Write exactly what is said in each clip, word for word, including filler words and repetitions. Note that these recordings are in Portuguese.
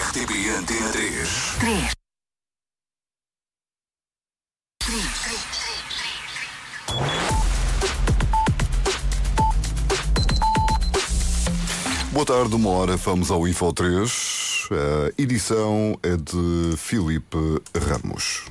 R T P Antena três. três. Boa tarde, uma hora, vamos ao Info três. A edição é de Filipe Ramos.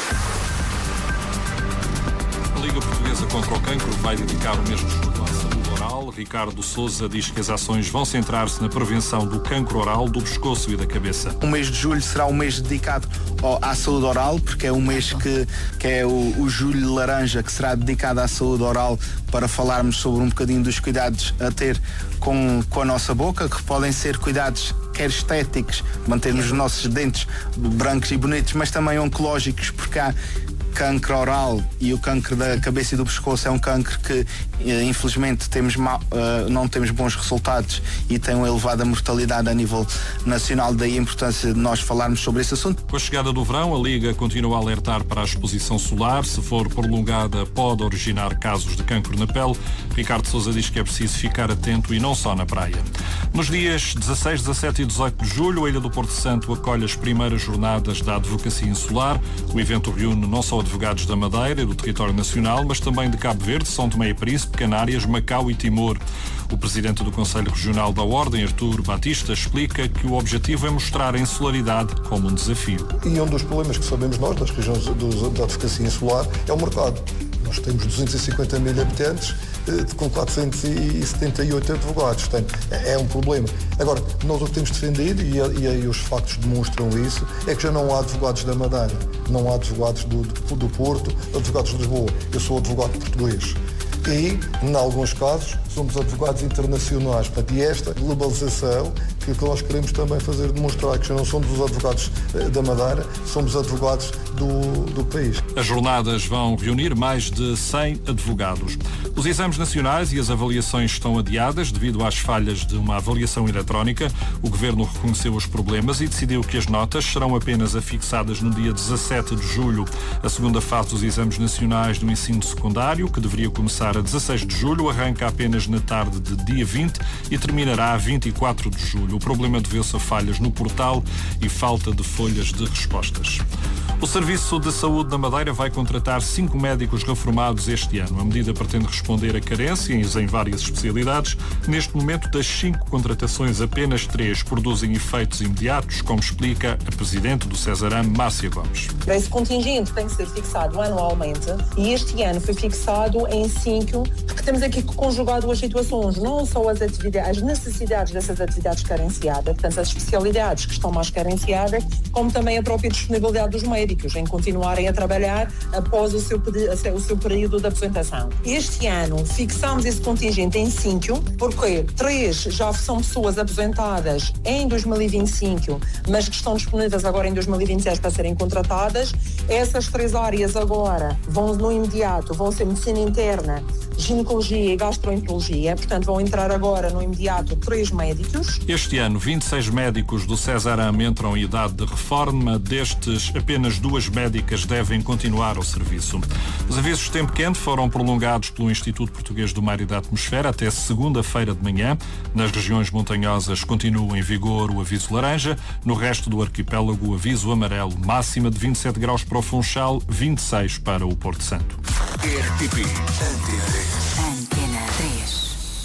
A Liga Portuguesa contra o Cancro vai dedicar o mês de julho à saúde oral. Ricardo Sousa diz que as ações vão centrar-se na prevenção do cancro oral, do pescoço e da cabeça. O mês de julho será um mês dedicado à saúde oral, porque é um mês que, que é o, o julho laranja, que será dedicado à saúde oral, para falarmos sobre um bocadinho dos cuidados a ter com, com a nossa boca, que podem ser cuidados quer estéticos, mantermos os nossos dentes brancos e bonitos, mas também oncológicos, porque há cancro oral e o cancro da cabeça e do pescoço é um cancro que infelizmente temos mal, uh, não temos bons resultados e tem uma elevada mortalidade a nível nacional, daí a importância de nós falarmos sobre esse assunto. Com a chegada do verão, a Liga continua a alertar para a exposição solar. Se for prolongada, pode originar casos de cancro na pele. Ricardo Sousa diz que é preciso ficar atento e não só na praia. Nos dias dezasseis, dezassete e dezoito de julho, a Ilha do Porto Santo acolhe as primeiras jornadas da Advocacia Insular. O evento reúne não só advogados da Madeira e do território nacional, mas também de Cabo Verde, São Tomé e Príncipe, Canárias, Macau e Timor. O presidente do Conselho Regional da Ordem, Artur Batista, explica que o objetivo é mostrar a insularidade como um desafio. E um dos problemas que sabemos nós, das regiões da advocacia insular, é o mercado. Nós temos duzentos e cinquenta mil habitantes com quatrocentos e setenta e oito advogados. Portanto, é um problema. Agora, nós o que temos defendido, e, e aí os factos demonstram isso, é que já não há advogados da Madeira, não há advogados do, do, do Porto, advogados de Lisboa. Eu sou advogado português. E, em alguns casos, somos advogados internacionais. Portanto, e esta globalização que, que nós queremos também fazer, demonstrar que já não somos os advogados da Madeira, somos advogados do, do país. As jornadas vão reunir mais de cem advogados. Os exames nacionais e as avaliações estão adiadas devido às falhas de uma avaliação eletrónica. O Governo reconheceu os problemas e decidiu que as notas serão apenas afixadas no dia dezassete de julho. A segunda fase dos exames nacionais do ensino secundário, que deveria começar a dezasseis de julho, arranca apenas na tarde de dia vinte e terminará a vinte e quatro de julho. O problema deveu-se a falhas no portal e falta de folhas de respostas. O Serviço de Saúde da Madeira vai contratar cinco médicos reformados este ano. A medida pretende responder a carências em várias especialidades. Neste momento, das cinco contratações, apenas três produzem efeitos imediatos, como explica a presidente do Cesaram, Márcia Gomes. Esse contingente tem que ser fixado anualmente e este ano foi fixado em cinco, porque temos aqui conjugar duas situações, não só as atividades, as necessidades dessas atividades carenciadas, portanto as especialidades que estão mais carenciadas, como também a própria disponibilidade dos médicos em continuarem a trabalhar após o seu, o seu período de aposentação. Este ano fixamos esse contingente em cinco, porque três já são pessoas aposentadas em dois mil e vinte e cinco, mas que estão disponíveis agora em dois mil e vinte e seis para serem contratadas. Essas três áreas agora vão no imediato, vão ser medicina interna, ginecologia e gastroenterologia, portanto vão entrar agora no imediato três médicos. Este ano, vinte e seis médicos do Cesaram entram em idade de reforma. Destes, apenas duas médicas devem continuar ao serviço. Os avisos de tempo quente foram prolongados pelo Instituto Português do Mar e da Atmosfera até segunda-feira de manhã. Nas regiões montanhosas continua em vigor o aviso laranja. No resto do arquipélago, o aviso amarelo. Máxima de vinte e sete graus para o Funchal, vinte e seis para o Porto Santo. R T P Antena três. Antena três.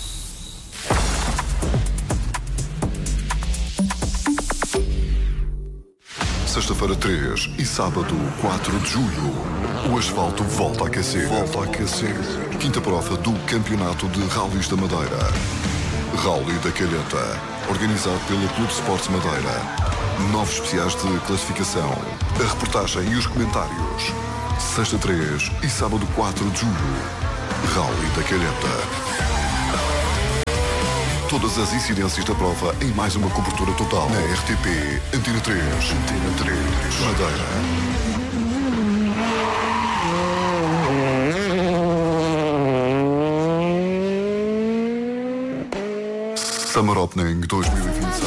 Sexta-feira três e sábado quatro de julho, o asfalto volta a aquecer. Volta a aquecer. Quinta prova do Campeonato de Rallys da Madeira. Rally da Calheta, organizado pelo Clube Sports Madeira. Novos especiais de classificação, a reportagem e os comentários. Sexta três e sábado quatro de julho, Rally da Calheta. Todas as incidências da prova em mais uma cobertura total na R T P Antena três. Antena três. Madeira. Summer Opening dois mil e vinte e seis.